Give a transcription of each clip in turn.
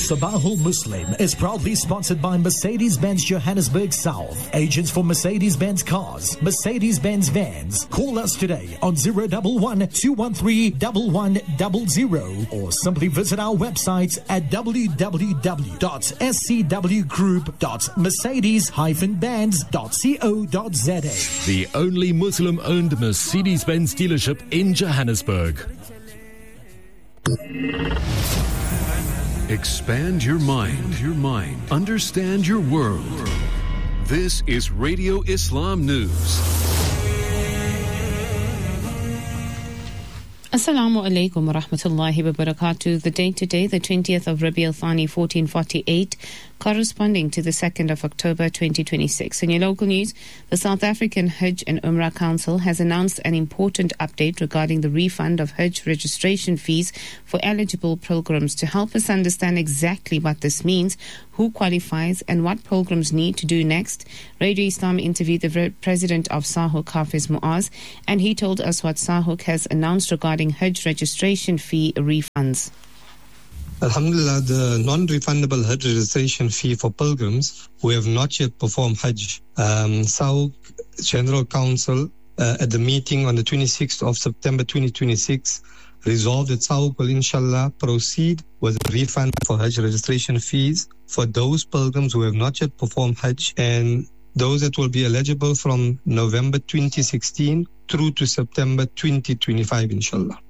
Sabahul Muslim is proudly sponsored by Mercedes-Benz Johannesburg South. Agents for Mercedes-Benz cars, Mercedes-Benz vans. Call us today on 011-213-1100 or simply visit our website at www.scwgroup.mercedes-benz.co.za. The only Muslim-owned Mercedes-Benz dealership in Johannesburg. Expand your mind. Understand your world. This is Radio Islam News. Assalamu alaikum wa rahmatullahi wa barakatuh. The date today, the 20th of Rabi al-Thani 1448, corresponding to the 2nd of October 2026. In your local news, the South African Hajj and Umrah Council has announced an important update regarding the refund of Hajj registration fees for eligible pilgrims. To help us understand exactly what this means, who qualifies and what pilgrims need to do next, Radio Islam interviewed the president of SAHUK, Hafiz Muaz, and he told us what SAHUK has announced regarding Hajj registration fee refunds. Alhamdulillah, the non-refundable Hajj registration fee for pilgrims who have not yet performed Hajj, SAHUK General Council at the meeting on the 26th of September 2026 resolved that SAHUK will inshallah proceed with a refund for Hajj registration fees for those pilgrims who have not yet performed Hajj and those that will be eligible from November 2016 through to September 2025 inshallah.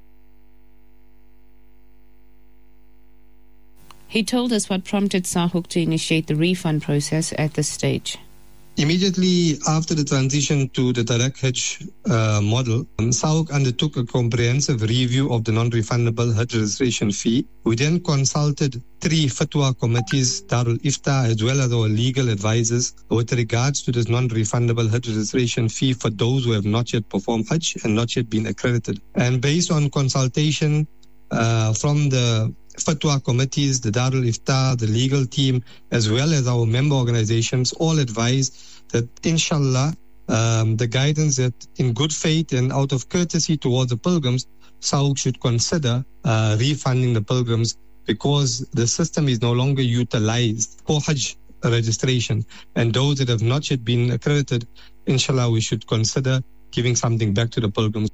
He told us what prompted SAHUK to initiate the refund process at this stage. Immediately after the transition to the direct Hajj model, SAHUK undertook a comprehensive review of the non-refundable Hajj registration fee. We then consulted 3 fatwa committees, Darul Ifta, as well as our legal advisors with regards to this non-refundable Hajj registration fee for those who have not yet performed Hajj and not yet been accredited. And based on consultation from the fatwa committees, the Darul Ifta, the legal team, as well as our member organizations, all advised that inshallah, the guidance that in good faith and out of courtesy towards the pilgrims, SAHUK should consider refunding the pilgrims because the system is no longer utilized for Hajj registration. And those that have not yet been accredited, inshallah, we should consider giving something back to the pilgrims.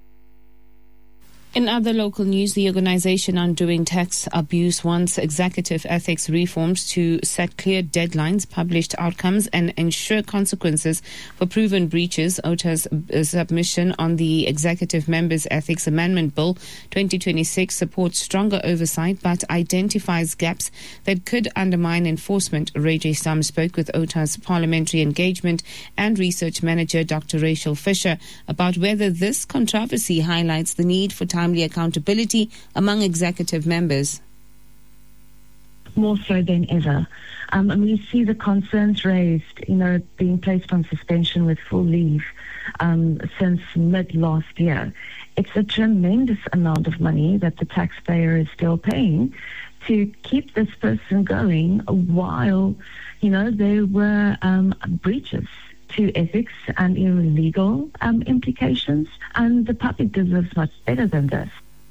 In other local news, the Organization Undoing Tax Abuse wants executive ethics reforms to set clear deadlines, published outcomes, and ensure consequences for proven breaches. OTA's submission on the Executive Members' Ethics Amendment Bill 2026 supports stronger oversight but identifies gaps that could undermine enforcement. Radio Islam spoke with OTA's Parliamentary Engagement and Research Manager, Dr. Rachel Fisher, about whether this controversy highlights the need for timely accountability among executive members. More so than ever. And we see the concerns raised, being placed on suspension with full leave since mid last year. It's a tremendous amount of money that the taxpayer is still paying to keep this person going while, there were breaches to ethics and legal implications, and the public deserves much better than this.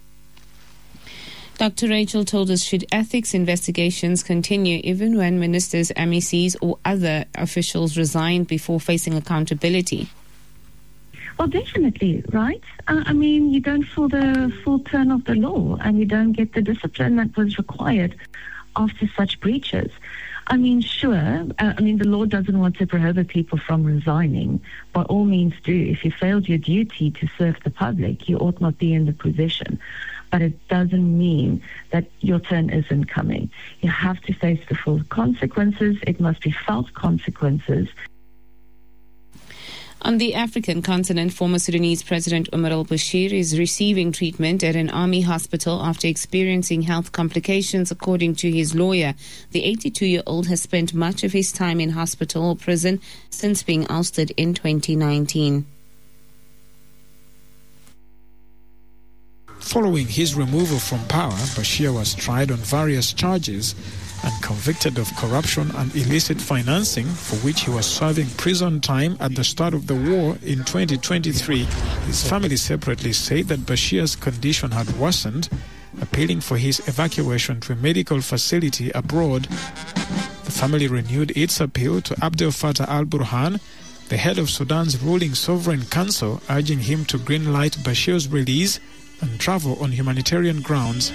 Dr. Rachel told us, should ethics investigations continue even when ministers, MECs or other officials resign before facing accountability? Well, definitely, right? You don't feel the full turn of the law and you don't get the discipline that was required after such breaches. Sure. The law doesn't want to prohibit people from resigning. By all means do. If you failed your duty to serve the public, you ought not be in the position. But it doesn't mean that your turn isn't coming. You have to face the full consequences. It must be felt consequences. On the African continent, former Sudanese President Omar al-Bashir is receiving treatment at an army hospital after experiencing health complications, according to his lawyer. The 82-year-old has spent much of his time in hospital or prison since being ousted in 2019. Following his removal from power, Bashir was tried on various charges and convicted of corruption and illicit financing, for which he was serving prison time at the start of the war in 2023. His family separately said that Bashir's condition had worsened appealing for his evacuation to a medical facility abroad. The family renewed its appeal to Abdel Fattah al-Burhan, the head of Sudan's ruling sovereign council, urging him to greenlight Bashir's release and travel on humanitarian grounds.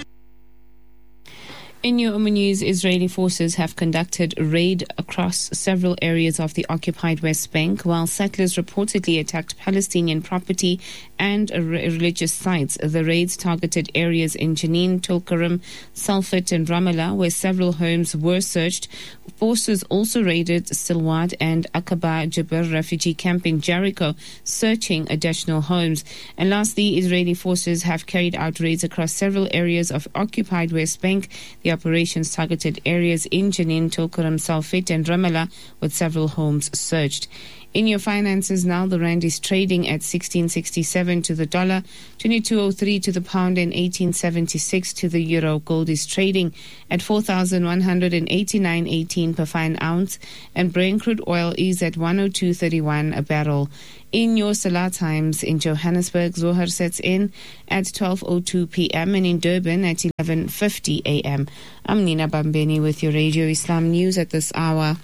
In your news, Israeli forces have conducted a raid across several areas of the occupied West Bank, while settlers reportedly attacked Palestinian property and religious sites. The raids targeted areas in Jenin, Tulkarem, Salfit and Ramallah, where several homes were searched. Forces also raided Silwad and Aqaba Jabir refugee camp in Jericho, searching additional homes. And lastly, Israeli forces have carried out raids across several areas of occupied West Bank. The operations targeted areas in Jenin, Tulkarem, Salfit and Ramallah, with several homes searched. In your finances now, the rand is trading at 16.67 to the dollar, 22.03 to the pound and 18.76 to the euro. Gold is trading at 4,189.18 per fine ounce, and Brent crude oil is at 102.31 a barrel. In your Salah times, in Johannesburg, Zohar sets in at 12:02 p.m. and in Durban at 11:50 a.m. I'm Nina Bambeni with your Radio Islam News at this hour.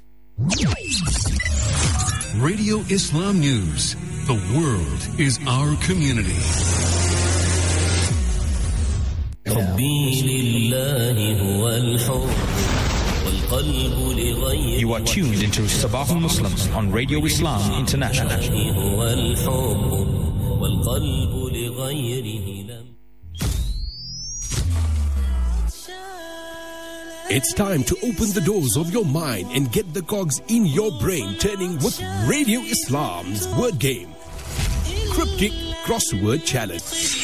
Radio Islam News. The world is our community. You are tuned into Sabah al-Muslims on Radio Islam International. It's time to open the doors of your mind and get the cogs in your brain turning with Radio Islam's word game. Cryptic Crossword Challenge.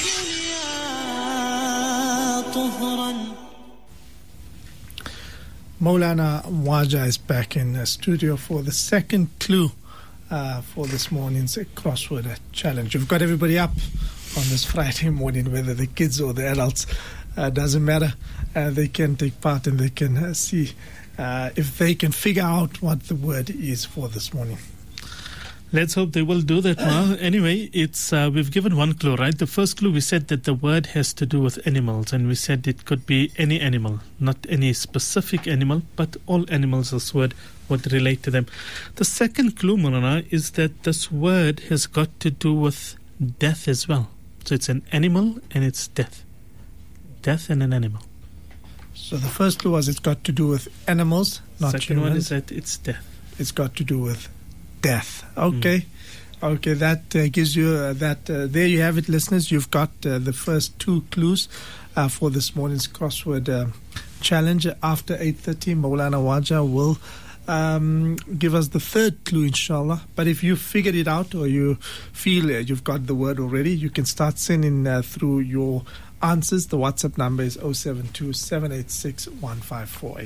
Maulana Waja is back in the studio for the second clue for this morning's crossword challenge. We've got everybody up on this Friday morning, whether the kids or the adults. Doesn't matter. They can take part and they can see if they can figure out what the word is for this morning. Let's hope they will do that now. Anyway, it's we've given one clue, right? The first clue, we said that the word has to do with animals, and we said it could be any animal, not any specific animal, but all animals this word would relate to them. The second clue, Murana, is that this word has got to do with death as well. So it's an animal and it's death. Death and an animal. So the first clue was it's got to do with animals, not Second humans. one is that it's death. It's got to do with death. Okay. Okay, that gives you that. There you have it, listeners. You've got the first two clues for this morning's crossword challenge. After 8:30, Maulana Waja will give us the third clue, inshallah. But if you figured it out or you feel you've got the word already, you can start sending through your answers. The WhatsApp number is 072-786-1548.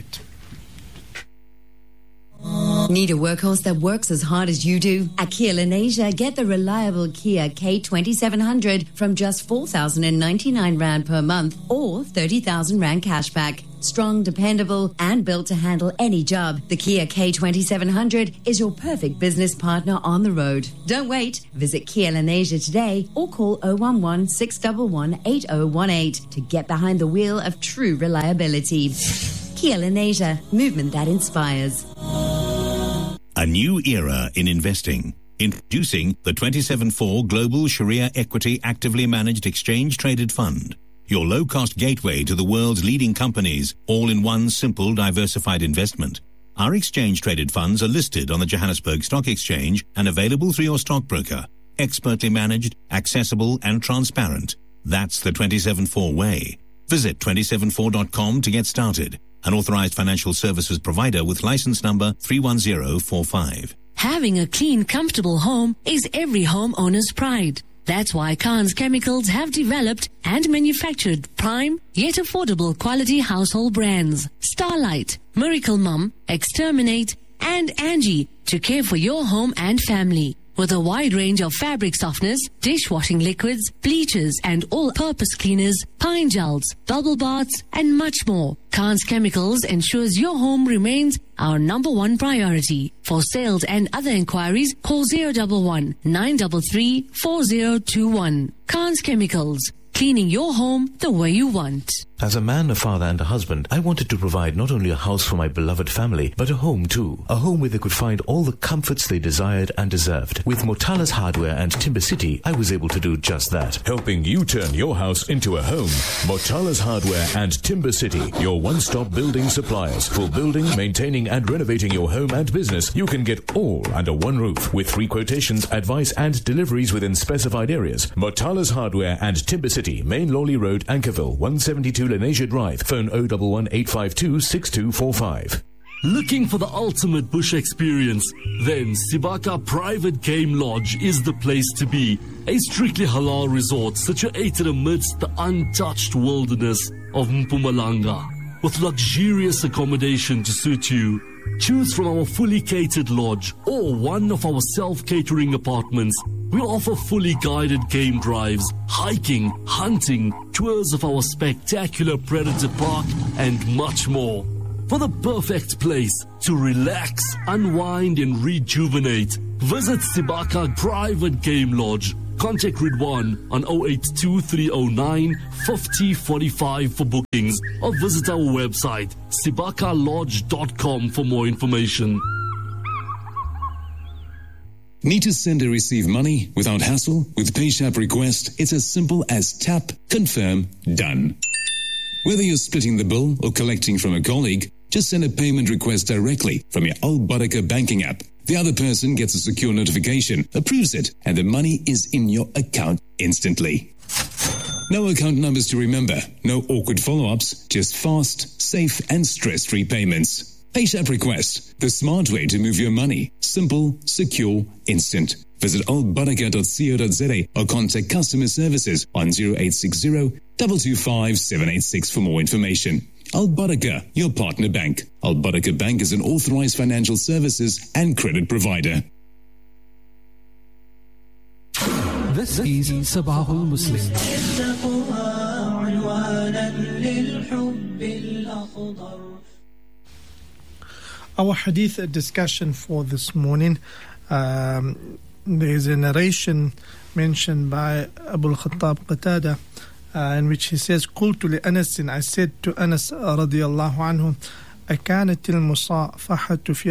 Need a workhorse that works as hard as you do? At Kia Lenasia, get the reliable Kia K2700 from just 4,099 Rand per month or 30,000 Rand cashback. Strong, dependable, and built to handle any job, the Kia K2700 is your perfect business partner on the road. Don't wait. Visit Kia Lenasia today or call 011-611-8018 to get behind the wheel of true reliability. Kia Lenasia, movement that inspires. A new era in investing. Introducing the 27/4 Global Sharia Equity Actively Managed Exchange Traded Fund. Your low-cost gateway to the world's leading companies, all in one simple, diversified investment. Our exchange-traded funds are listed on the Johannesburg Stock Exchange and available through your stockbroker. Expertly managed, accessible and transparent. That's the 27/4 way. Visit 274.com to get started. An authorized financial services provider with license number 31045. Having a clean, comfortable home is every homeowner's pride. That's why Khan's Chemicals have developed and manufactured prime yet affordable quality household brands. Starlight, Miracle Mum, Exterminate, and Angie to care for your home and family. With a wide range of fabric softeners, dishwashing liquids, bleachers, and all-purpose cleaners, pine gels, bubble baths, and much more, Khan's Chemicals ensures your home remains our number one priority. For sales and other inquiries, call 011-933-4021. Khan's Chemicals, cleaning your home the way you want. As a man, a father and a husband, I wanted to provide not only a house for my beloved family, but a home too. A home where they could find all the comforts they desired and deserved. With Motala's Hardware and Timber City, I was able to do just that. Helping you turn your house into a home. Motala's Hardware and Timber City, your one-stop building suppliers. For building, maintaining and renovating your home and business, you can get all under one roof. With free quotations, advice and deliveries within specified areas. Motala's Hardware and Timber City, Main Lawley Road, Ankerville, 172 Lenasia Drive. Phone 011 852 6245. Looking for the ultimate bush experience? Then Sibaka Private Game Lodge is the place to be. A strictly halal resort situated amidst the untouched wilderness of Mpumalanga, with luxurious accommodation to suit you. Choose from our fully catered lodge or one of our self-catering apartments. We offer fully guided game drives, hiking, hunting, tours of our spectacular Predator Park, and much more. For the perfect place to relax, unwind, and rejuvenate, visit Sibaka Private Game Lodge. Contact Ridwan on 082-309 5045 for bookings, or visit our website sibakalodge.com for more information. Need to send or receive money without hassle? With PayShap Request, it's as simple as tap, confirm, done. Whether you're splitting the bill or collecting from a colleague, just send a payment request directly from your Al Barakah banking app. The other person gets a secure notification, approves it, and the money is in your account instantly. No account numbers to remember, no awkward follow-ups, just fast, safe, and stress-free payments. PayShap Request, the smart way to move your money. Simple, secure, instant. Visit albarakah.co.za or contact customer services on 0860 225 786 for more information. Al Barakah, your partner bank. Al Barakah Bank is an authorized financial services and credit provider. This is Sabahul Muslim. Our hadith discussion for this morning, there is a narration mentioned by Abu al-Khattab Qatada, in which he says, قلت لأنس, I said to Anas رضي الله عنه, أكانت المصافحة في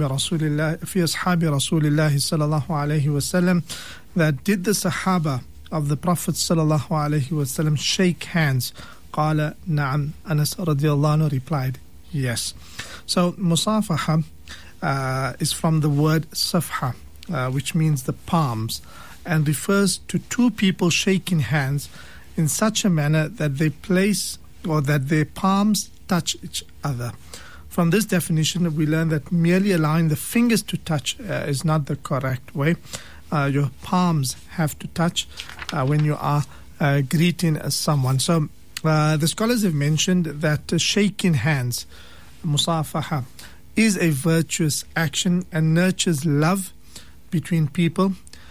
أصحاب رسول الله صلى الله عليه وسلم, that did the Sahaba of the Prophet صلى الله عليه وسلم shake hands? قال نعم. Anas رضي الله عنه replied, yes. So musafaha is from the word safha, which means the palms, and refers to two people shaking hands in such a manner that they place or that their palms touch each other. From this definition, we learn that merely allowing the fingers to touch is not the correct way. Your palms have to touch when you are greeting someone. So the scholars have mentioned that shaking hands, musafaha, is a virtuous action and nurtures love between people.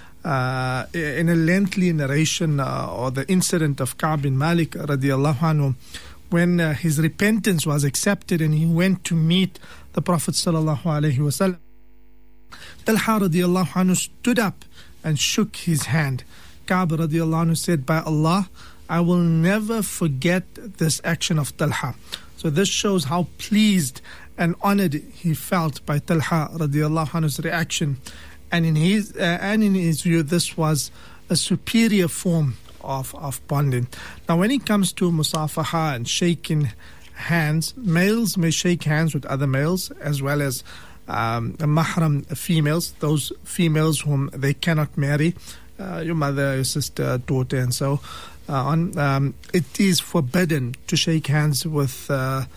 In a lengthy narration or the incident of Ka'b bin Malik radiallahu anhu, when his repentance was accepted and he went to meet the Prophet sallallahu alaihi wasallam, Talha radiallahu anhu stood up and shook his hand. Ka'b radiallahu anhu said, by Allah, I will never forget this action of Talha. So this shows how pleased and honored he felt by Talha radiallahu anhu's reaction. And in his view, this was a superior form of bonding. Now, when it comes to musafaha and shaking hands, males may shake hands with other males, as well as mahram females, those females whom they cannot marry, your mother, your sister, daughter, and so on. It is forbidden to shake hands with a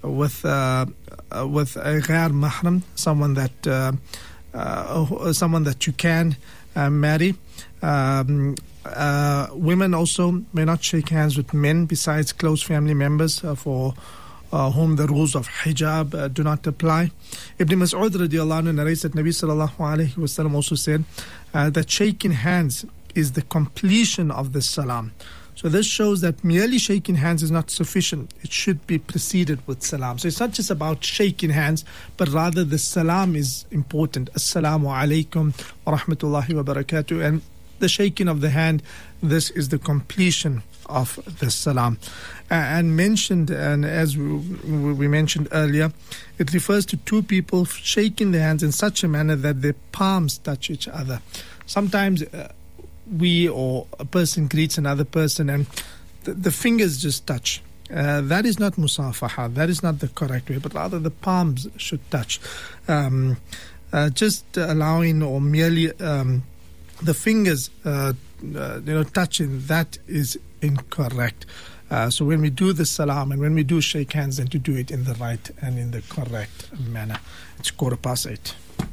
ghair mahram, someone that you can marry. Women also may not shake hands with men besides close family members for whom the rules of hijab do not apply. Ibn Mas'ud radiallahu anhu narrates that Nabi sallallahu alayhi wa sallam also said that shaking hands is the completion of the salam. So this shows that merely shaking hands is not sufficient. It should be preceded with salam. So it's not just about shaking hands, but rather the salam is important. Assalamu alaikum wa rahmatullahi wa barakatuh. And the shaking of the hand, this is the completion of the salam. And mentioned, and as we mentioned earlier, it refers to two people shaking their hands in such a manner that their palms touch each other. Sometimes we or a person greets another person and the fingers just touch. That is not musafaha. That is not the correct way, but rather the palms should touch. Just allowing or merely the fingers touching, that is incorrect. So when we do the salam and when we do shake hands, then to do it in the right and in the correct manner. It's 8:15.